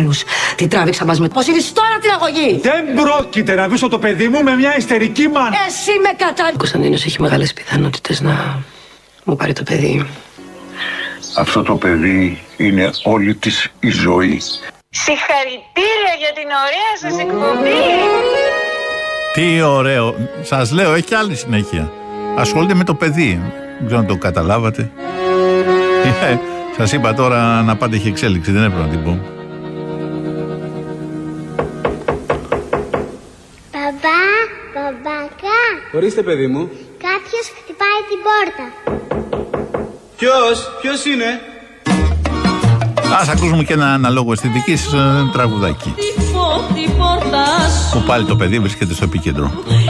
όλους. Τη τράβηξα μαζί με πώς είναι τώρα την αγωγή. Δεν πρόκειται να βρίσκω το παιδί μου με μια ιστερική μάνα. Εσύ με κατά... Ο Κωνσταντίνος έχει μεγάλες πιθανότητες να μου πάρει το παιδί. Αυτό το παιδί είναι όλη της η ζωή. Συγχαρητήρια για την ωραία σας εκπομπή. Τι ωραίο. Σας λέω, έχει άλλη συνέχεια. Ασχολείται με το παιδί. Δεν ξέρω αν το καταλάβατε. Σας είπα τώρα να πάτε έχει εξέλιξη. Δεν έπρεπε να την πω. Μπαμπάκα. Ορίστε παιδί μου. Κάποιος χτυπάει την πόρτα. Ποιος είναι? Ας ακούσουμε και ένα αναλόγο αισθητικής τραγουδάκι. Που πάλι το παιδί βρίσκεται στο επίκεντρο.